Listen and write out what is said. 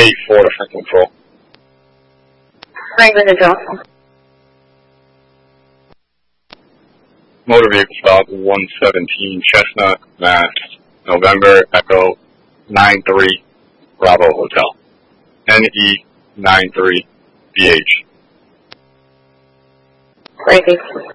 8-4 to Franklin Control. Franklin Control. Motor vehicle stop 117 Chestnut, Mass. November Echo 93 Bravo Hotel. NE93BH. Frankie.